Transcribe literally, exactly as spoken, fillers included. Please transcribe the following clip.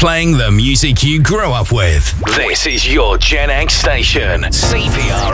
playing the music you grew up with. This is your Gen X station, C P R